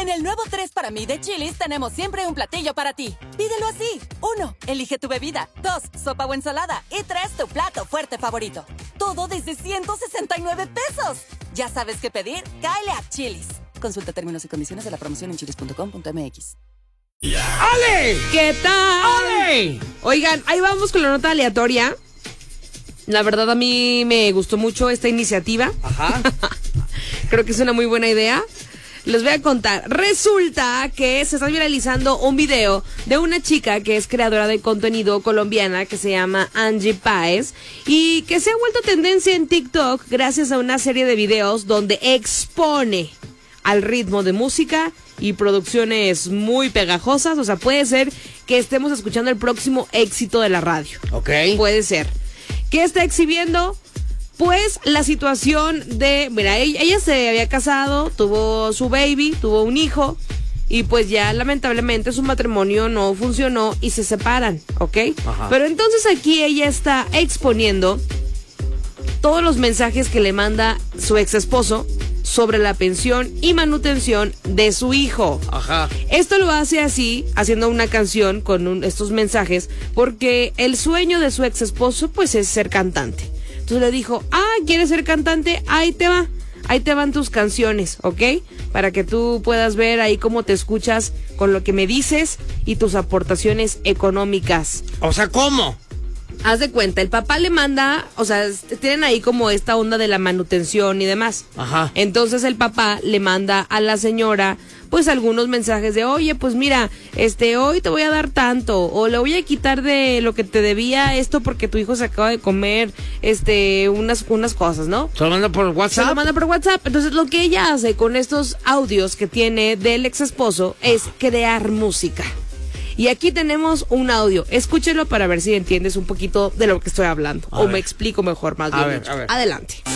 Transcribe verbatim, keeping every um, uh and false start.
En el nuevo tres para mí de Chili's tenemos siempre un platillo para ti. Pídelo así. Uno, elige tu bebida. Dos, sopa o ensalada. Y tres, tu plato fuerte favorito. Todo desde ciento sesenta y nueve pesos. ¿Ya sabes qué pedir? Cáele a Chili's. Consulta términos y condiciones de la promoción en chilis punto com punto m x. ¡Ale! ¿Qué tal? ¡Ale! Oigan, ahí vamos con la nota aleatoria. La verdad a mí me gustó mucho esta iniciativa. Ajá. Creo que es una muy buena idea. Les voy a contar. Resulta que se está viralizando un video de una chica que es creadora de contenido colombiana que se llama Angie Páez y que se ha vuelto tendencia en TikTok gracias a una serie de videos donde expone al ritmo de música y producciones muy pegajosas. O sea, puede ser que estemos escuchando el próximo éxito de la radio. Ok. Puede ser. ¿Qué está exhibiendo? Pues la situación de, mira, ella, ella se había casado, tuvo su baby, tuvo un hijo y pues ya lamentablemente su matrimonio no funcionó y se separan, ¿ok? Ajá. Pero entonces aquí ella está exponiendo todos los mensajes que le manda su ex esposo sobre la pensión y manutención de su hijo. Ajá. Esto lo hace así, haciendo una canción con un, estos mensajes, porque el sueño de su ex esposo pues es ser cantante. Entonces le dijo, ah, ¿quieres ser cantante? Ahí te va, ahí te van tus canciones, ¿ok? Para que tú puedas ver ahí cómo te escuchas con lo que me dices y tus aportaciones económicas. O sea, ¿cómo? Haz de cuenta, el papá le manda, o sea, tienen ahí como esta onda de la manutención y demás. Ajá. Entonces el papá le manda a la señora pues algunos mensajes de, oye, pues mira, este, hoy te voy a dar tanto, o le voy a quitar de lo que te debía esto porque tu hijo se acaba de comer, este, unas, unas cosas, ¿no? ¿Se lo manda por WhatsApp? Se lo manda por WhatsApp. Entonces lo que ella hace con estos audios que tiene del ex esposo es crear música. Y aquí tenemos un audio. Escúchelo para ver si entiendes un poquito de lo que estoy hablando. A o ver. me explico mejor, más A bien ver, dicho. a ver. Adelante.